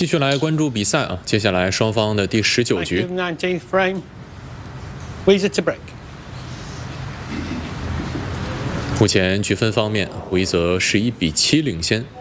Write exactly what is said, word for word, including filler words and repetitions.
继续来关注比赛啊，接下来双方的第十九局。目前局分方面，维泽十一比七领先。